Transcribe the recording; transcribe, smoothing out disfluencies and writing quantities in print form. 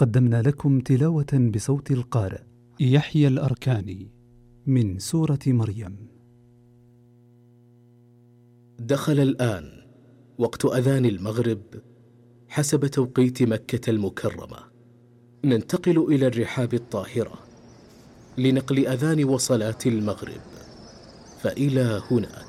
قدمنا لكم تلاوة بصوت القارئ يحيى الأركاني من سورة مريم. دخل الآن وقت أذان المغرب حسب توقيت مكة المكرمة. ننتقل إلى الرحاب الطاهرة لنقل أذان وصلاة المغرب، فإلى هناك.